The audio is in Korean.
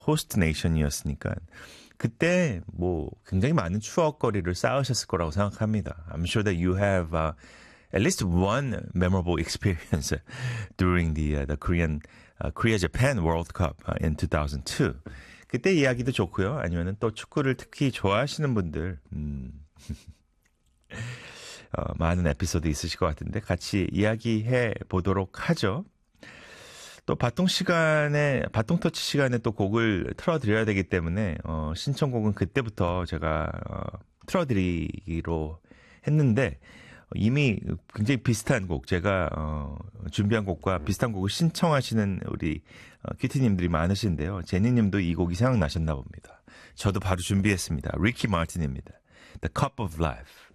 호스트 네이션이었으니까 그때 뭐 굉장히 많은 추억거리를 쌓으셨을 거라고 생각합니다. I'm sure that you have at least one memorable experience during the Korea-Japan World Cup in 2002. 그때 이야기도 좋고요. 아니면은 또 축구를 특히 좋아하시는 분들 많은 에피소드 있으실 것 같은데 같이 이야기해 보도록 하죠. 또 바통 터치 시간에 또 곡을 틀어드려야 되기 때문에 신청곡은 그때부터 제가 틀어드리기로 했는데 이미 굉장히 비슷한 곡, 제가 준비한 곡과 비슷한 곡을 신청하시는 우리 큐티님들이 많으신데요. 제니님도 이 곡이 생각나셨나 봅니다. 저도 바로 준비했습니다. 리키 마틴입니다. The Cup of Life.